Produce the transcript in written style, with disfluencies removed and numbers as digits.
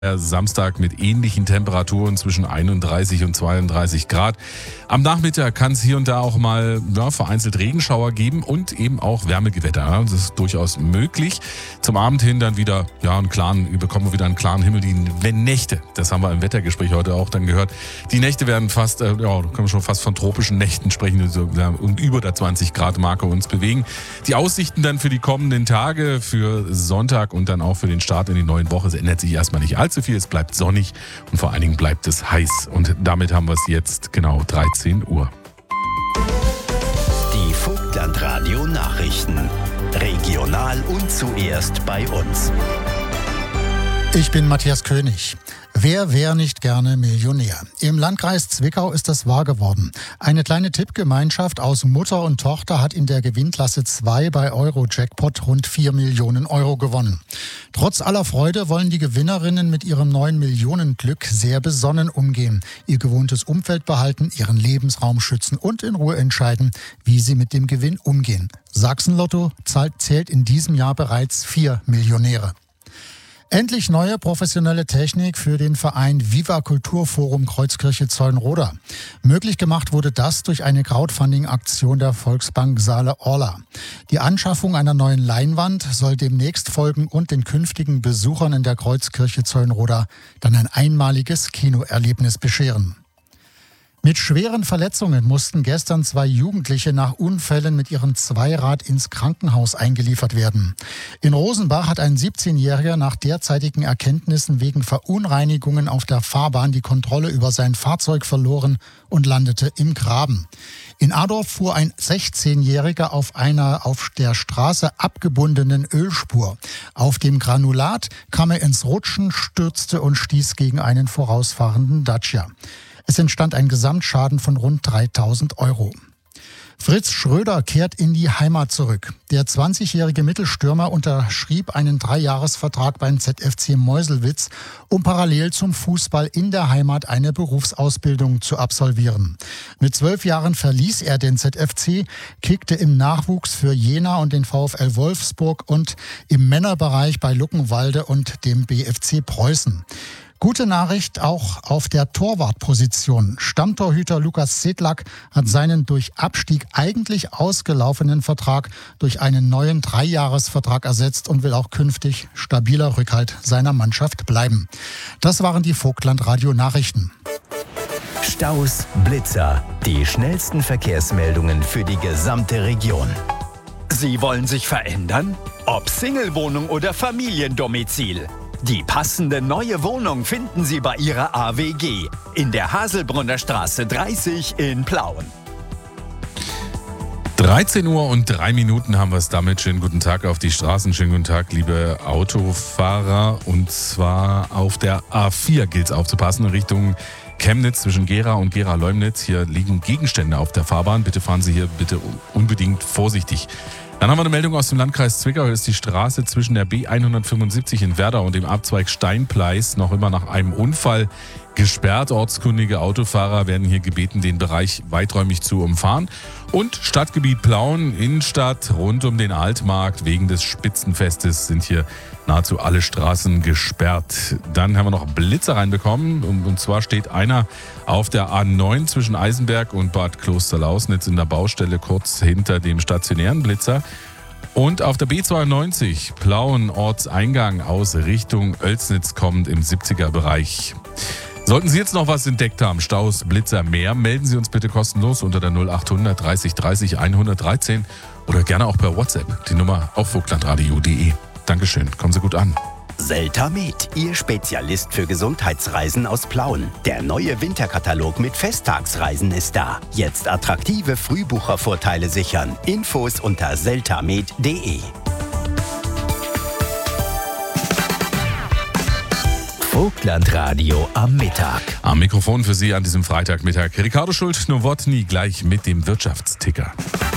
Samstag mit ähnlichen Temperaturen zwischen 31 und 32 Grad. Am Nachmittag kann es hier und da auch mal vereinzelt Regenschauer geben und eben auch Wärmegewitter. Das ist durchaus möglich. Zum Abend hin dann wieder bekommen wir wieder einen klaren Himmel. Die Nächte, das haben wir im Wettergespräch heute auch dann gehört. Die Nächte werden fast, da können wir schon fast von tropischen Nächten sprechen, die so über der 20 Grad Marke uns bewegen. Die Aussichten dann für die kommenden Tage, für Sonntag und dann auch für den Start in die neue Woche, es ändert sich erstmal nicht allzu viel. Es bleibt sonnig und vor allen Dingen bleibt es heiß. Und damit haben wir es jetzt genau 13 Uhr. Die Vogtlandradio Nachrichten. Regional und zuerst bei uns. Ich bin Matthias König. Wer wäre nicht gerne Millionär? Im Landkreis Zwickau ist das wahr geworden. Eine kleine Tippgemeinschaft aus Mutter und Tochter hat in der Gewinnklasse 2 bei Euro-Jackpot rund 4 Millionen Euro gewonnen. Trotz aller Freude wollen die Gewinnerinnen mit ihrem 9 Millionen Glück sehr besonnen umgehen, ihr gewohntes Umfeld behalten, ihren Lebensraum schützen und in Ruhe entscheiden, wie sie mit dem Gewinn umgehen. Sachsen-Lotto zählt in diesem Jahr bereits 4 Millionäre. Endlich neue professionelle Technik für den Verein Viva Kulturforum Kreuzkirche Zeulenroda. Möglich gemacht wurde das durch eine Crowdfunding-Aktion der Volksbank Saale Orla. Die Anschaffung einer neuen Leinwand soll demnächst folgen und den künftigen Besuchern in der Kreuzkirche Zeulenroda dann ein einmaliges Kinoerlebnis bescheren. Mit schweren Verletzungen mussten gestern 2 Jugendliche nach Unfällen mit ihrem Zweirad ins Krankenhaus eingeliefert werden. In Rosenbach hat ein 17-Jähriger nach derzeitigen Erkenntnissen wegen Verunreinigungen auf der Fahrbahn die Kontrolle über sein Fahrzeug verloren und landete im Graben. In Adorf fuhr ein 16-Jähriger auf einer auf der Straße abgebundenen Ölspur. Auf dem Granulat kam er ins Rutschen, stürzte und stieß gegen einen vorausfahrenden Dacia. Es entstand ein Gesamtschaden von rund 3.000 Euro. Fritz Schröder kehrt in die Heimat zurück. Der 20-jährige Mittelstürmer unterschrieb einen 3-Jahres-Vertrag beim ZFC Meuselwitz, um parallel zum Fußball in der Heimat eine Berufsausbildung zu absolvieren. Mit 12 Jahren verließ er den ZFC, kickte im Nachwuchs für Jena und den VfL Wolfsburg und im Männerbereich bei Luckenwalde und dem BFC Preußen. Gute Nachricht auch auf der Torwartposition. Stammtorhüter Lukas Sedlak hat seinen durch Abstieg eigentlich ausgelaufenen Vertrag durch einen neuen 3-Jahres-Vertrag ersetzt und will auch künftig stabiler Rückhalt seiner Mannschaft bleiben. Das waren die Vogtlandradio Nachrichten. Staus, Blitzer, die schnellsten Verkehrsmeldungen für die gesamte Region. Sie wollen sich verändern? Ob Single-Wohnung oder Familiendomizil? Die passende neue Wohnung finden Sie bei Ihrer AWG in der Haselbrunner Straße 30 in Plauen. 13 Uhr und 3 Minuten haben wir es damit. Schönen guten Tag auf die Straßen. Schönen guten Tag, liebe Autofahrer. Und zwar auf der A4 gilt es aufzupassen, Richtung Chemnitz zwischen Gera und Gera-Leumnitz. Hier liegen Gegenstände auf der Fahrbahn. Bitte fahren Sie hier bitte unbedingt vorsichtig. Dann haben wir eine Meldung aus dem Landkreis Zwickau. Hier ist die Straße zwischen der B175 in Werder und dem Abzweig Steinpleis noch immer nach einem Unfall gesperrt. Ortskundige Autofahrer werden hier gebeten, den Bereich weiträumig zu umfahren. Und Stadtgebiet Plauen, Innenstadt, rund um den Altmarkt, wegen des Spitzenfestes sind hier nahezu alle Straßen gesperrt. Dann haben wir noch Blitzer reinbekommen. Und zwar steht einer auf der A9 zwischen Eisenberg und Bad Klosterlausnitz in der Baustelle kurz hinter dem stationären Blitzer. Und auf der B92 Plauen Ortseingang aus Richtung Oelsnitz kommend im 70er-Bereich. Sollten Sie jetzt noch was entdeckt haben, Staus, Blitzer, mehr, melden Sie uns bitte kostenlos unter der 0800 30 30 113 oder gerne auch per WhatsApp. Die Nummer auf vogtlandradio.de. Dankeschön, kommen Sie gut an. Seltamed, Ihr Spezialist für Gesundheitsreisen aus Plauen. Der neue Winterkatalog mit Festtagsreisen ist da. Jetzt attraktive Frühbuchervorteile sichern. Infos unter seltamed.de. Vogtlandradio am Mittag. Am Mikrofon für Sie an diesem Freitagmittag Ricardo Schult-Nowotny gleich mit dem Wirtschaftsticker.